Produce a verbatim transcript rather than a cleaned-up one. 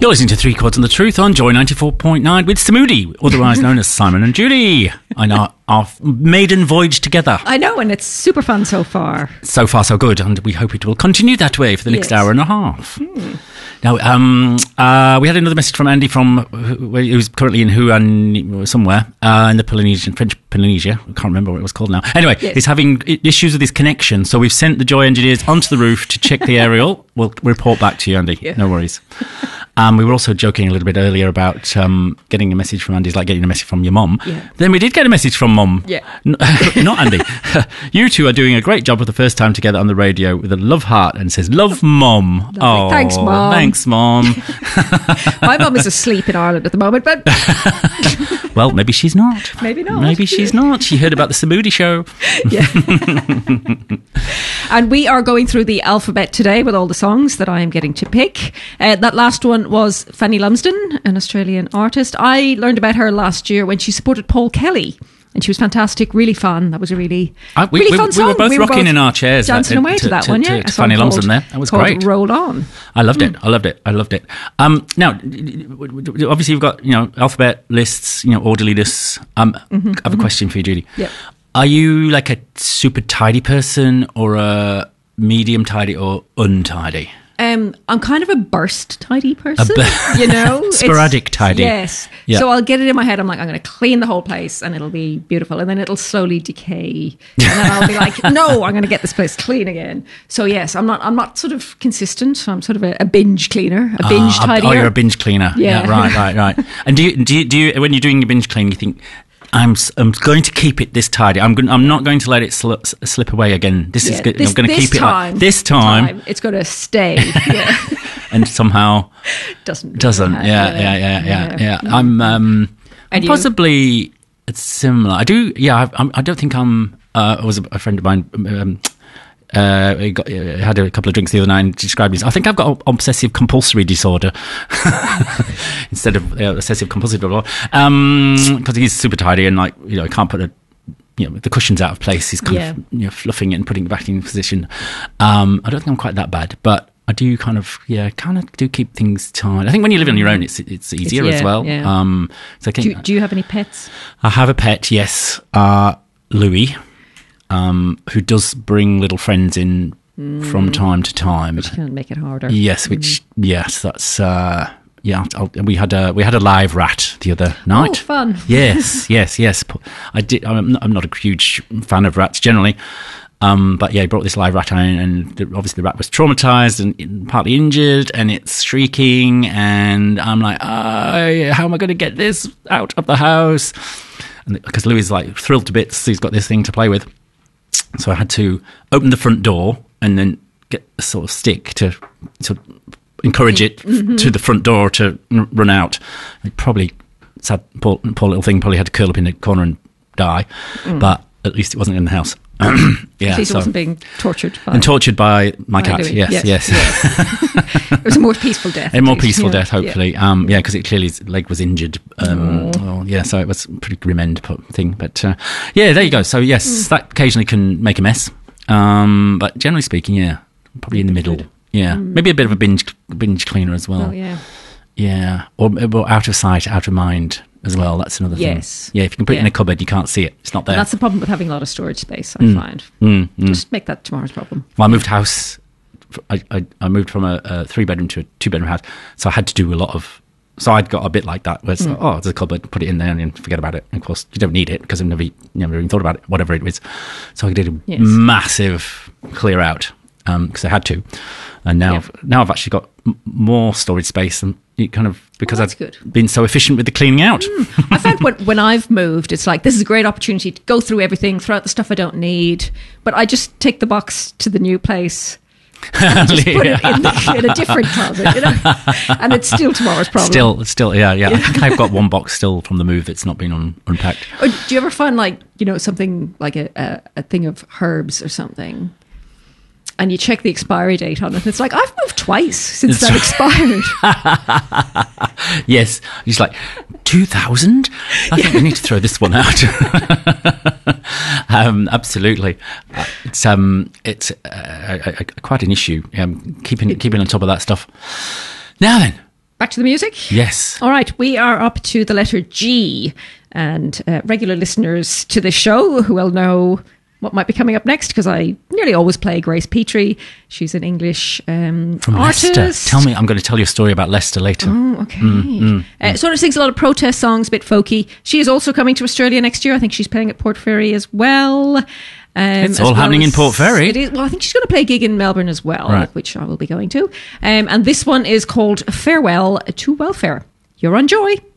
You're listening to Three Chords and the Truth on Joy ninety-four point nine with Samudi, otherwise known as Simon and Julie, on our, our maiden voyage together. I know, and it's super fun so far. So far, so good, and we hope it will continue that way for the next yes. hour and a half. Hmm. Now, um, uh, we had another message from Andy from who's currently in Huan somewhere uh, in the Polynesian, French Polynesia. I can't remember what it was called now. Anyway, yes. he's having issues with his connection, so we've sent the Joy engineers onto the roof to check the aerial. We'll report back to you, Andy. Yeah. No worries. Um, we were also joking a little bit earlier about um, getting a message from Andy's like getting a message from your mum. Yeah. Then we did get a message from Mum. Yeah. N- not Andy. You two are doing a great job for the first time together on the radio with a love heart and says, love Mum. Oh, thanks, Mum. Thanks, Mum. My mum is asleep in Ireland at the moment, but... Well, maybe she's not. Maybe not. Maybe she's not. She heard about the Samudi show. Yeah. And we are going through the alphabet today with all the songs that I am getting to pick. Uh, that last one was Fanny Lumsden, an Australian artist. I learned about her last year when she supported Paul Kelly. And she was fantastic, really fun. That was a really, I, we, really we, fun we song. We were both we rocking were both in our chairs. Dancing that, away to, to that to, one, to, yeah. To Fanny Lumsden there. That was great. Roll On. I loved it. Mm. I loved it. I loved it. I loved it. Um, now, obviously you've got, you know, alphabet lists, you know, orderliness. Um, mm-hmm, I have mm-hmm. a question for you, Judy. Yep. Are you like a super tidy person or a medium tidy or untidy? Um, I'm kind of a burst tidy person, bu- you know? Sporadic it's, tidy. Yes. Yeah. So I'll get it in my head. I'm like, I'm going to clean the whole place and it'll be beautiful. And then it'll slowly decay. And then I'll be like, no, I'm going to get this place clean again. So yes, I'm not I'm not sort of consistent. I'm sort of a, a binge cleaner, a binge uh, tidier. Oh, you're a binge cleaner. Yeah. yeah right, right, right. And do you, do you, do you, when you're doing your binge cleaning, you think, I'm I'm going to keep it this tidy. I'm going, I'm not going to let it sl- slip away again. This yeah, is good. This, I'm going to keep time, it like, this time. time. It's going to stay. Yeah. And somehow doesn't doesn't. Yeah, yeah, yeah, yeah, yeah. yeah. yeah. I'm um I'm possibly it's similar. I do. Yeah, I, I'm, I don't think I'm. Uh, I was a, a friend of mine. Um, Uh, he got, uh, had a couple of drinks the other night and described this. I think I've got obsessive compulsory disorder instead of uh, obsessive compulsive disorder. Um, because he's super tidy and like you know, I can't put a you know the cushions out of place. He's kind yeah. of you know fluffing it and putting it back in position. Um, I don't think I'm quite that bad, but I do kind of yeah, kind of do keep things tidy. I think when you live on your own, it's it's easier it's, yeah, as well. Yeah. Um, so I think, do, do you have any pets? I have a pet. Yes, uh, Louis. Um, who does bring little friends in mm. from time to time, which can make it harder. Yes, which mm. yes, that's uh, yeah. I'll, we had a we had a live rat the other night. Oh, fun! Yes, yes, yes. I did. I'm not, I'm not a huge fan of rats generally, um, but yeah, he brought this live rat in, and the, obviously the rat was traumatized and partly injured, and it's shrieking, and I'm like, oh, how am I going to get this out of the house? And because Louis is like thrilled to bits, he's got this thing to play with. So I had to open the front door and then get a sort of stick to to encourage it mm-hmm. to the front door to n- run out. It probably, sad, poor, poor little thing, probably had to curl up in the corner and die. Mm. But at least it wasn't in the house. yeah, at least so. it wasn't being tortured by... And tortured by my by cat, Louis. yes, yes. yes. yes. It was a more peaceful death. A more peaceful yeah. death, hopefully. Yeah, um, yeah, because it clearly his leg was injured. Um, well, yeah, so it was a pretty grim end thing. But uh, yeah, there you go. So yes, mm. that occasionally can make a mess. Um, but generally speaking, yeah, probably in the middle. Good. Yeah, mm. maybe a bit of a binge binge cleaner as well. Oh, yeah. Yeah, or, or out of sight, out of mind as well. That's another thing. Yes. Yeah, if you can put yeah. it in a cupboard, you can't see it. It's not there. And that's the problem with having a lot of storage space, I mm. find. Mm, mm. Just make that tomorrow's problem. Well, I moved house. I, I, I moved from a, a three-bedroom to a two-bedroom house, so I had to do a lot of... So I'd got a bit like that, where it's mm. like, oh, there's a cupboard, put it in there and then forget about it. And of course, you don't need it because I've never, never even thought about it, whatever it was. So I did a yes. massive clear out because um, I had to. And now, yeah. now I've actually got m- more storage space and you kind of because well, I've good. been so efficient with the cleaning out. Mm. I found when, when I've moved, it's like, this is a great opportunity to go through everything, throw out the stuff I don't need. But I just take the box to the new place and just put it in, the, in a different closet, you know? And it's still tomorrow's problem. Still, still, yeah, yeah. I think I've got one box still from the move that's not been un- unpacked. Or do you ever find like, you know, something like a, a, a thing of herbs or something, and you check the expiry date on it, and it's like, I've moved twice since that expired. Yes. He's like, two thousand? I think we need to throw this one out. um, absolutely. Uh, it's um, it's uh, a, a, quite an issue, um, keeping, keeping on top of that stuff. Now then, Back to the music? Yes. All right, we are up to the letter G. And uh, regular listeners to this show who will know what might be coming up next, because I nearly always play Grace Petrie. She's an English um, From artist. Leicester. Tell me, I'm going to tell you a story about Leicester later. Oh, okay. Mm, mm, uh, mm. Sort of sings a lot of protest songs, a bit folky. She is also coming to Australia next year. I think she's playing at Port Fairy as well. Um, it's all well happening as, in Port Fairy. It is, well, I think she's going to play a gig in Melbourne as well, right. which I will be going to. Um, and this one is called Farewell to Welfare. You're on Joy.